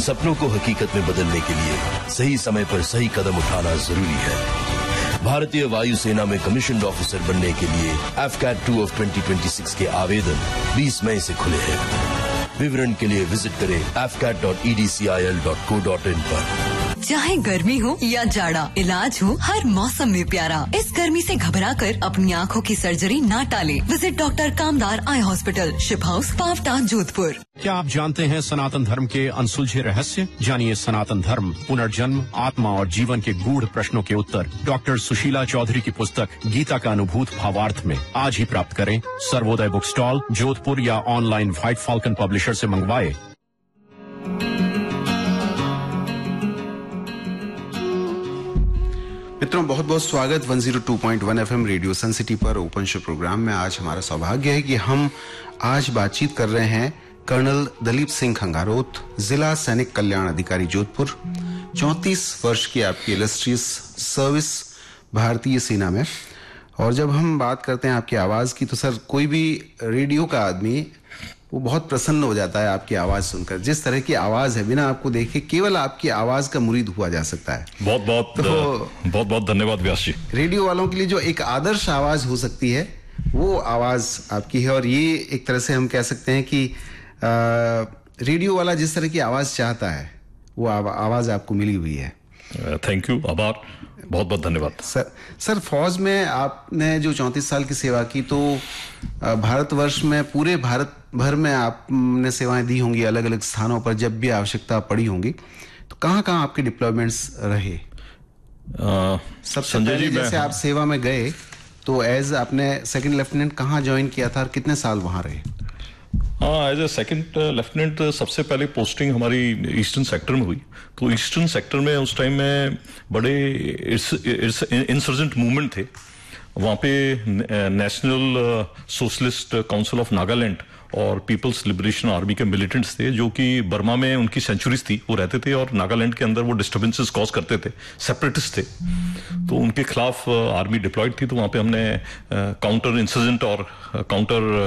सपनों को हकीकत में बदलने के लिए सही समय पर सही कदम उठाना जरूरी है। भारतीय वायुसेना में कमीशन्ड ऑफिसर बनने के लिए AFCAT 2 of 2026 के आवेदन 20 मई से खुले हैं। विवरण के लिए विजिट करें afcat.edcil.co.in पर। चाहे गर्मी हो या जाड़ा, इलाज हो हर मौसम में प्यारा। इस गर्मी से घबराकर अपनी आँखों की सर्जरी ना टालें। विजिट डॉक्टर कामदार eye hospital, ship house, Pawta, Jodhpur. क्या आप जानते हैं सनातन धर्म के अनसुलझे रहस्य? जानिए सनातन धर्म, पुनर्जन्म, आत्मा और जीवन के गूढ़ प्रश्नों के उत्तर डॉक्टर सुशीला चौधरी की पुस्तक गीता का अनुभूत भावार्थ में आज ही प्राप्त करें। सर्वोदय बुक स्टॉल, जोधपुर या ऑनलाइन व्हाइट फॉल्कन पब्लिशर से मंगवाए। मित्रों, बहुत बहुत स्वागत 102.1 FM रेडियो सन सिटी पर ओपन शो प्रोग्राम में। आज हमारा सौभाग्य है कि हम आज बातचीत कर रहे हैं कर्नल दलीप सिंह खंगारोत, जिला सैनिक कल्याण अधिकारी जोधपुर। 34 वर्ष की आपकी इलस्ट्रियस सर्विस भारतीय सेना में। और जब हम बात करते हैं आपकी आवाज की, तो सर कोई भी रेडियो का आदमी वो बहुत प्रसन्न हो जाता है आपकी आवाज सुनकर। जिस तरह की आवाज है, बिना आपको देखे केवल आपकी आवाज का मुरीद हुआ जा सकता है। बहुत बहुत धन्यवाद व्यास जी। रेडियो वालों के लिए जो एक आदर्श आवाज हो सकती है, वो आवाज आपकी है। और ये एक तरह से हम कह सकते हैं कि रेडियो वाला जिस तरह की आवाज चाहता है, वो आवाज आपको मिली हुई है। थैंक यू, आभार, बहुत बहुत धन्यवाद। सर फौज में आपने जो 34 साल की सेवा की, तो भारतवर्ष में, पूरे भारत भर में आपने सेवाएं दी होंगी, अलग अलग स्थानों पर जब भी आवश्यकता पड़ी होंगी। तो कहाँ कहाँ आपके डिप्लॉयमेंट्स रहे? सबसे पहले जैसे आप सेवा में गए, तो एज आपने सेकंड लेफ्टिनेंट कहाँ ज्वाइन किया था और कितने साल वहां रहे? एज ए सेकंड लेफ्टिनेंट सबसे पहले पोस्टिंग हमारी ईस्टर्न सेक्टर में हुई। तो ईस्टर्न सेक्टर में उस टाइम में बड़े इंसर्जेंट मूवमेंट थे। वहाँ पे national socialist council of Nagaland और पीपल्स लिबरेशन आर्मी के मिलिटेंट्स थे, जो कि बर्मा में उनकी सेंचुरीज थी, वो रहते थे और नागालैंड के अंदर वो डिस्टर्बेंसेस कॉज करते थे, सेपरेटिस्ट थे। तो उनके खिलाफ आर्मी डिप्लॉयड थी। तो वहाँ पे हमने काउंटर इंसर्जेंट और काउंटर